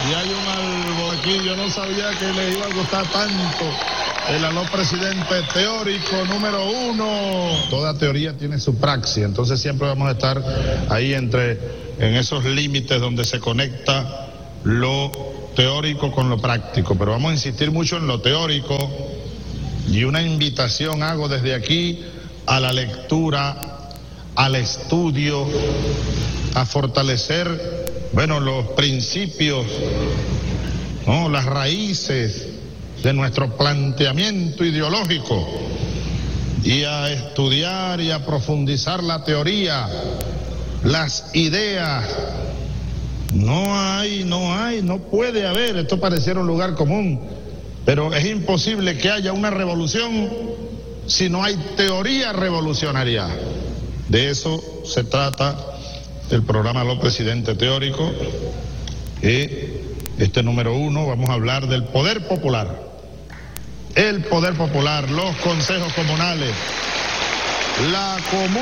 Y hay un algo aquí, yo no sabía que le iba a gustar tanto el aló presidente teórico número 1. Toda teoría tiene su praxis, entonces siempre vamos a estar ahí en esos límites donde se conecta lo teórico con lo práctico, pero vamos a insistir mucho en lo teórico y una invitación hago desde aquí a la lectura, al estudio, a fortalecer, los principios, ¿no?, las raíces de nuestro planteamiento ideológico y a estudiar y a profundizar la teoría, las ideas. No puede haber, esto pareciera un lugar común, pero es imposible que haya una revolución si no hay teoría revolucionaria. De eso se trata el programa Aló Presidente Teórico. Este número 1 vamos a hablar del poder popular. El poder popular, los consejos comunales, la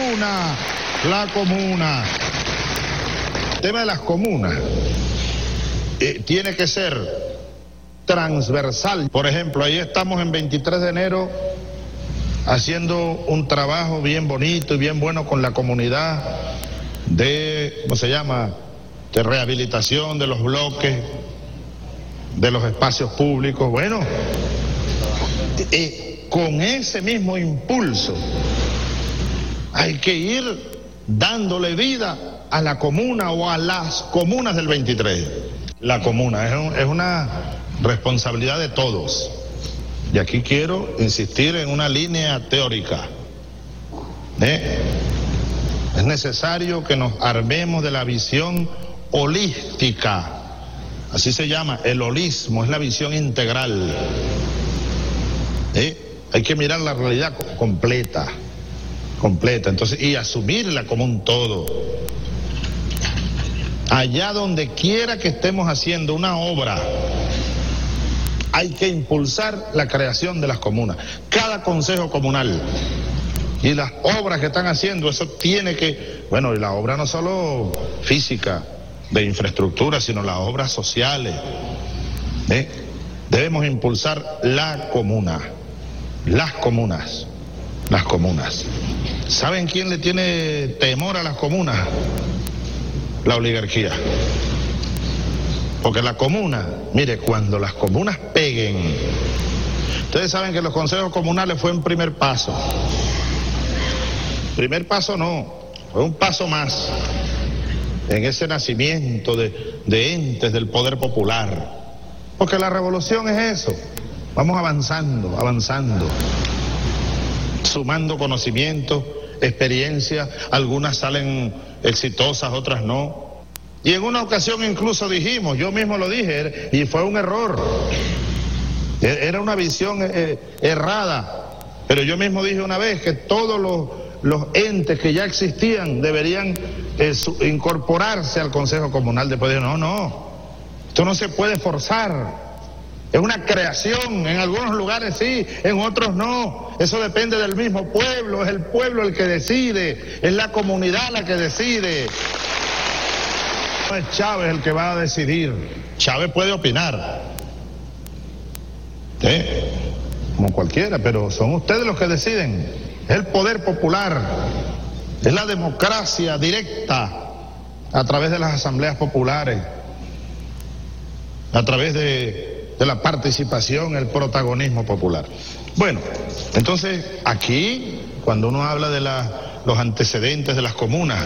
comuna. El tema de las comunas tiene que ser transversal. Por ejemplo, ahí estamos en 23 de enero haciendo un trabajo bien bonito y bien bueno con la comunidad de, de rehabilitación de los bloques, de los espacios públicos. Con ese mismo impulso hay que ir dándole vida a la comuna o a las comunas del 23. La comuna es una responsabilidad de todos. Y aquí quiero insistir en una línea teórica. Es necesario que nos armemos de la visión holística. Así se llama, el holismo, es la visión integral. Hay que mirar la realidad completa, entonces, y asumirla como un todo. Allá donde quiera que estemos haciendo una obra, hay que impulsar la creación de las comunas. Cada consejo comunal y las obras que están haciendo, eso tiene que, y la obra no solo física, de infraestructura, sino las obras sociales. Debemos impulsar la comuna, las comunas. ¿Saben quién le tiene temor a las comunas? La oligarquía. Porque la comuna, mire, cuando las comunas peguen, ustedes saben que los consejos comunales fue un primer paso. Primer paso no, fue un paso más en ese nacimiento de entes del poder popular. Porque la revolución es eso. Vamos avanzando, sumando conocimientos, experiencias, algunas salen exitosas, otras no. Y en una ocasión incluso dijimos, yo mismo lo dije, y fue un error. Era una visión errada. Pero yo mismo dije una vez que todos los entes que ya existían deberían incorporarse al Consejo Comunal. Después dije, no, esto no se puede forzar. Es una creación, en algunos lugares sí, en otros no. Eso depende del mismo pueblo, es el pueblo el que decide, es la comunidad la que decide. No es Chávez el que va a decidir. Chávez puede opinar, como cualquiera, pero son ustedes los que deciden. Es el poder popular, es la democracia directa a través de las asambleas populares, a través de la participación, el protagonismo popular. Entonces aquí, cuando uno habla de los antecedentes de las comunas,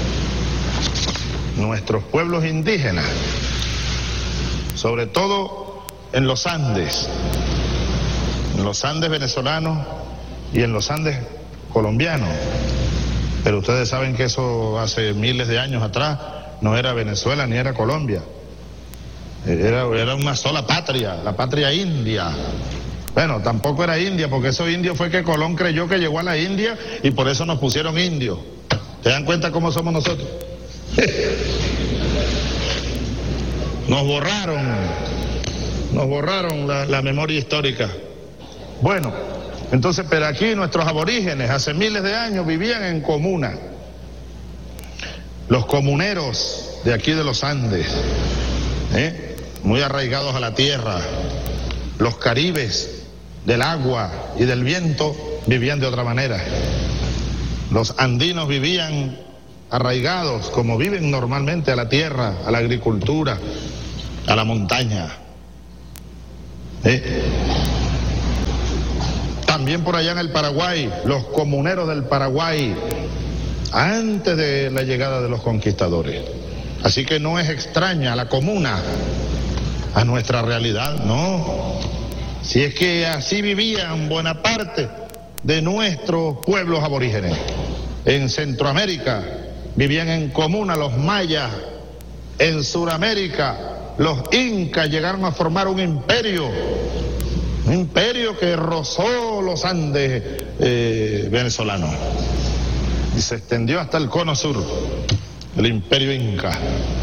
nuestros pueblos indígenas, sobre todo en los Andes venezolanos y en los Andes colombianos, pero ustedes saben que eso hace miles de años atrás no era Venezuela ni era Colombia. Era una sola patria, la patria india. Tampoco era India, porque eso indio fue que Colón creyó que llegó a la India y por eso nos pusieron indios. ¿Se dan cuenta cómo somos nosotros? Nos borraron la memoria histórica. Entonces, pero aquí nuestros aborígenes hace miles de años vivían en comuna. Los comuneros de aquí de los Andes, muy arraigados a la tierra. Los caribes del agua y del viento vivían de otra manera. Los andinos vivían arraigados, como viven normalmente, a la tierra, a la agricultura, a la montaña. También por allá en el Paraguay, los comuneros del Paraguay, antes de la llegada de los conquistadores. Así que no es extraña la comuna a nuestra realidad, no. Si es que así vivían buena parte de nuestros pueblos aborígenes. En Centroamérica vivían en comuna los mayas. En Sudamérica los incas llegaron a formar un imperio que rozó los Andes venezolanos y se extendió hasta el cono sur, el imperio inca.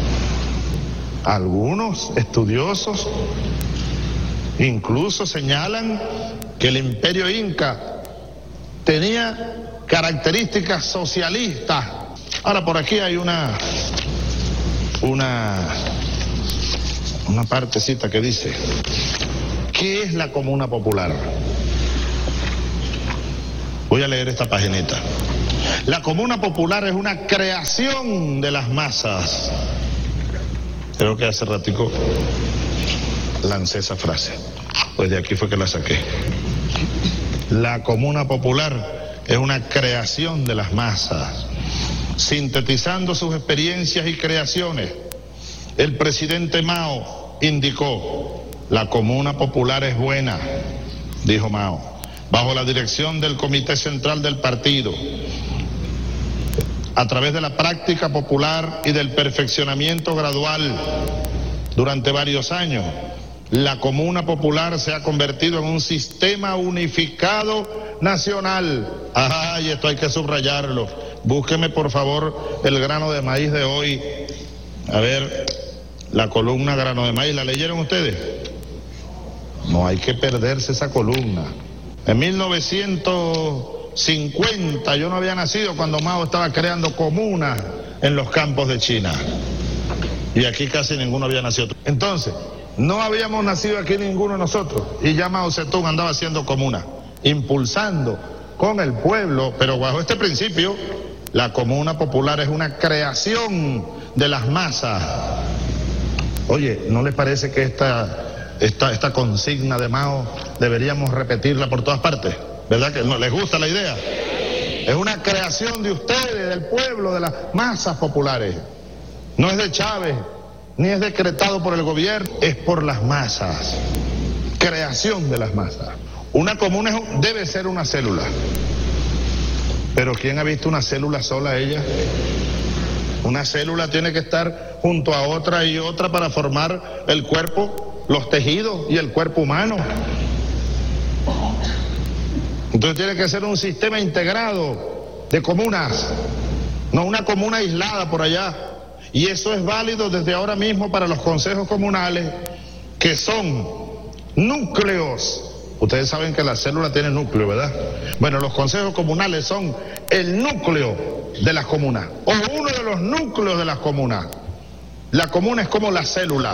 Algunos estudiosos incluso señalan que el imperio inca tenía características socialistas. Ahora por aquí hay una partecita que dice: ¿qué es la comuna popular? Voy a leer esta paginita. La comuna popular es una creación de las masas. Creo que hace ratico lancé esa frase, pues de aquí fue que la saqué. La comuna popular es una creación de las masas, sintetizando sus experiencias y creaciones. El presidente Mao indicó: la comuna popular es buena, dijo Mao, bajo la dirección del Comité Central del Partido. A través de la práctica popular y del perfeccionamiento gradual durante varios años, la comuna popular se ha convertido en un sistema unificado nacional. Y esto hay que subrayarlo. Búsqueme por favor el grano de maíz de hoy. A ver, la columna grano de maíz, ¿la leyeron ustedes? No hay que perderse esa columna. En 1950, yo no había nacido cuando Mao estaba creando comunas en los campos de China. Y aquí casi ninguno había nacido. Entonces, no habíamos nacido aquí ninguno de nosotros. Y ya Mao Zedong andaba haciendo comunas, impulsando con el pueblo, pero bajo este principio: la comuna popular es una creación de las masas. Oye, ¿no les parece que esta consigna de Mao deberíamos repetirla por todas partes? ¿Verdad que no les gusta la idea? Es una creación de ustedes, del pueblo, de las masas populares. No es de Chávez, ni es decretado por el gobierno, es por las masas. Creación de las masas. Una comuna debe ser una célula. Pero ¿quién ha visto una célula sola ella? Una célula tiene que estar junto a otra y otra para formar el cuerpo, los tejidos y el cuerpo humano. Entonces tiene que ser un sistema integrado de comunas, no una comuna aislada por allá. Y eso es válido desde ahora mismo para los consejos comunales, que son núcleos. Ustedes saben que la célula tiene núcleo, ¿verdad? Bueno, los consejos comunales son el núcleo de las comunas, o uno de los núcleos de las comunas. La comuna es como la célula.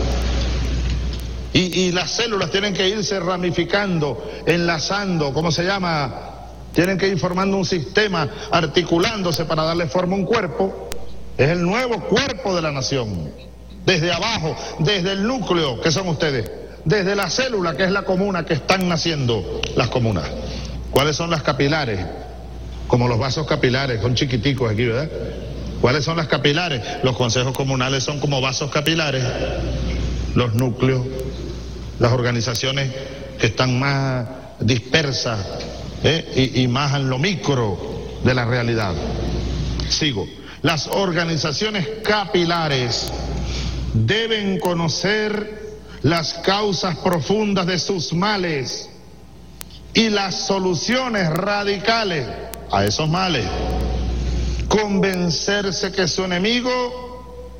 Y las células tienen que irse ramificando, enlazando, ¿cómo se llama? Tienen que ir formando un sistema, articulándose para darle forma a un cuerpo. Es el nuevo cuerpo de la nación. Desde abajo, desde el núcleo, que son ustedes. Desde la célula, que es la comuna, que están naciendo las comunas. ¿Cuáles son las capilares? Como los vasos capilares, son chiquiticos aquí, ¿verdad? ¿Cuáles son las capilares? Los consejos comunales son como vasos capilares. Los núcleos, las organizaciones que están más dispersas y más en lo micro de la realidad. Sigo. Las organizaciones capilares deben conocer las causas profundas de sus males y las soluciones radicales a esos males. Convencerse que su enemigo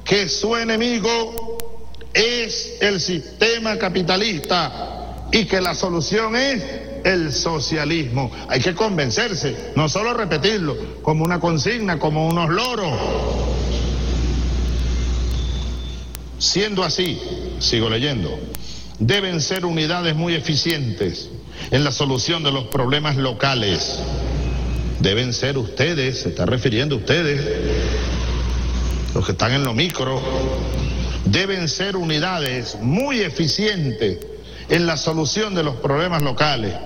es el sistema capitalista y que la solución es el socialismo. Hay que convencerse, no solo repetirlo como una consigna, como unos loros. Siendo así, sigo leyendo, deben ser unidades muy eficientes en la solución de los problemas locales. Deben ser ustedes, se está refiriendo a ustedes, los que están en lo micro, deben ser unidades muy eficientes en la solución de los problemas locales.